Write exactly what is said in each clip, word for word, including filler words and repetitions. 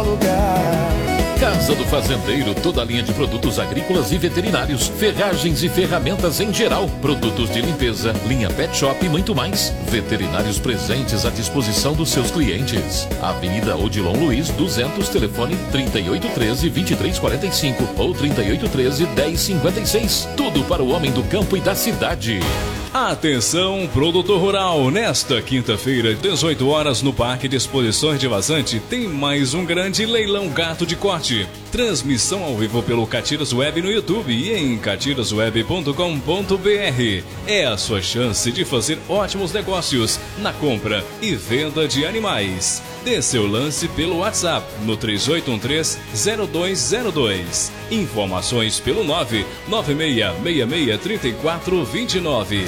Casa do Fazendeiro, toda a linha de produtos agrícolas e veterinários, ferragens e ferramentas em geral, produtos de limpeza, linha pet shop e muito mais. Veterinários presentes à disposição dos seus clientes. Avenida Odilon Luiz, duzentos, telefone trinta e oito treze, vinte e três quarenta e cinco ou trinta e oito treze, dez cinquenta e seis. Tudo para o homem do campo e da cidade. Atenção, produtor rural! Nesta quinta-feira, dezoito horas, no Parque de Exposições de Vazante, tem mais um grande leilão gato de corte. Transmissão ao vivo pelo Catiras Web no YouTube e em catiras web ponto com ponto b r. É a sua chance de fazer ótimos negócios na compra e venda de animais. Dê seu lance pelo WhatsApp no três oito um três, zero dois zero dois. Informações pelo nove nove seis seis seis três quatro dois nove.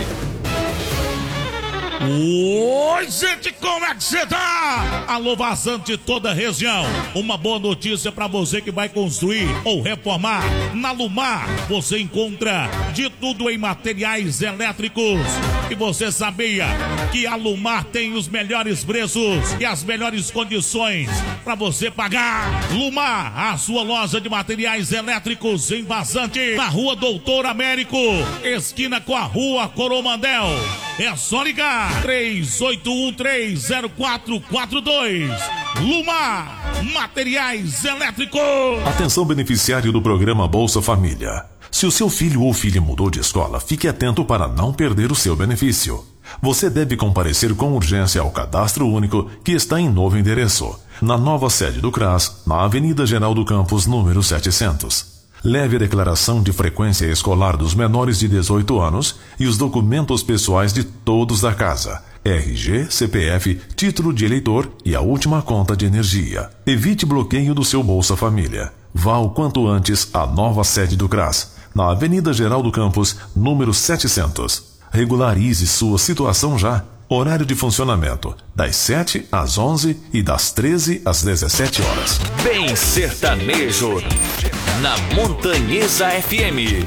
Oi, gente, como é que você tá? Alô, Vazante, toda a região. Uma boa notícia pra você que vai construir ou reformar. Na Lumar, você encontra de tudo em materiais elétricos. E você sabia que a Lumar tem os melhores preços e as melhores condições pra você pagar? Lumar, a sua loja de materiais elétricos em Vazante, na Rua Doutor Américo, esquina com a Rua Coromandel. É só ligar três oito um três, zero quatro quatro dois. Lumar, materiais elétricos. Atenção, beneficiário do programa Bolsa Família. Se o seu filho ou filha mudou de escola, fique atento para não perder o seu benefício. Você deve comparecer com urgência ao Cadastro Único, que está em novo endereço, na nova sede do CRAS, na Avenida Geraldo Campos, número setecentos. Leve a declaração de frequência escolar dos menores de dezoito anos e os documentos pessoais de todos da casa, R G, C P F, título de eleitor e a última conta de energia. Evite bloqueio do seu Bolsa Família. Vá o quanto antes à nova sede do CRAS, na Avenida Geraldo Campos, número setecentos. Regularize sua situação já. Horário de funcionamento, das sete às onze e das treze às dezessete horas. Bem sertanejo, na Montanhesa F M.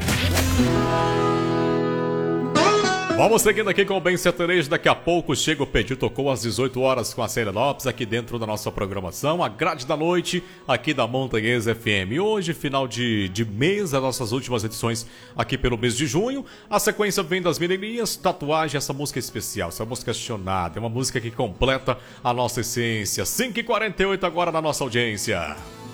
Vamos seguindo aqui com o Bem Sertanejo. Daqui a pouco chega o Pedido Tocou às dezoito horas com a Célia Lopes aqui dentro da nossa programação, a grade da noite aqui da Montanhesa F M. Hoje, final de, de mês, as nossas últimas edições aqui pelo mês de junho. A sequência vem das Mineirinhas, Tatuagem, essa música especial, essa música acionada, é uma música que completa a nossa essência. cinco e quarenta e oito agora na nossa audiência.